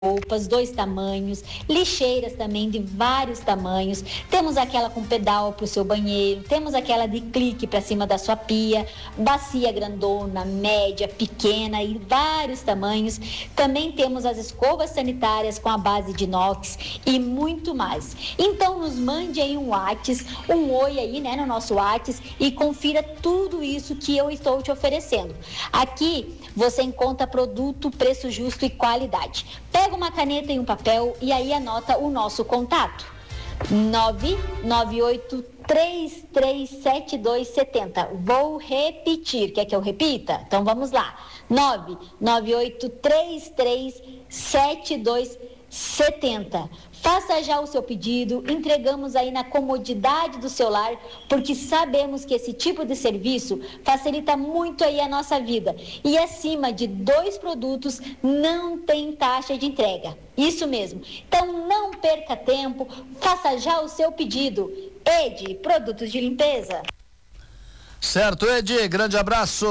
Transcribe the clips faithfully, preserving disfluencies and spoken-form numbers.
roupas, dois tamanhos, lixeiras também de vários tamanhos, temos aquela com pedal para o seu banheiro, temos aquela de clique para cima da sua pia, bacia grandona, média, pequena e vários tamanhos, também temos as escovas sanitárias com a base de inox e muito mais. Então nos mande aí um WhatsApp, um oi aí, né, no nosso WhatsApp e confira tudo isso que eu estou te oferecendo. Aqui você encontra produto, preço justo e qualidade. Pega uma caneta e um papel e aí anota o nosso contato. nove nove oito três três sete dois sete zero. Vou repetir. Quer que eu repita? Então vamos lá. nove nove oito três três sete dois sete zero. Faça já o seu pedido, entregamos aí na comodidade do seu lar, porque sabemos que esse tipo de serviço facilita muito aí a nossa vida. E acima de dois produtos não tem taxa de entrega. Isso mesmo. Então não perca tempo, faça já o seu pedido. Ed, produtos de limpeza. Certo, Ed, grande abraço.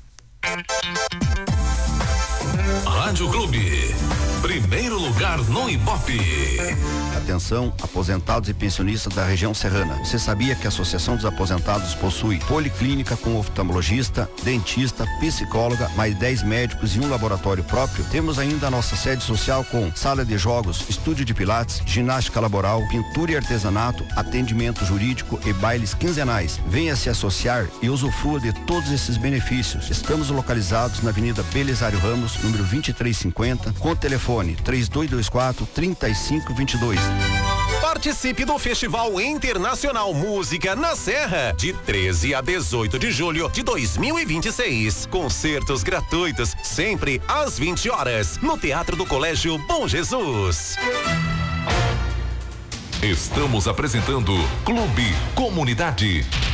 Rádio Clube, primeiro lugar no Ibope. Atenção, aposentados e pensionistas da região serrana. Você sabia que a Associação dos Aposentados possui policlínica com oftalmologista, dentista, psicóloga, mais dez médicos e um laboratório próprio? Temos ainda a nossa sede social com sala de jogos, estúdio de pilates, ginástica laboral, pintura e artesanato, atendimento jurídico e bailes quinzenais. Venha se associar e usufrua de todos esses benefícios. Estamos localizados na Avenida Belisário Ramos, número vinte e três cinquenta, com telefone três dois dois quatro, três cinco dois dois. Participe do Festival Internacional Música na Serra, de treze a dezoito de julho de dois mil e vinte e seis. Concertos gratuitos, sempre às vinte horas, no Teatro do Colégio Bom Jesus. Estamos apresentando Clube Comunidade.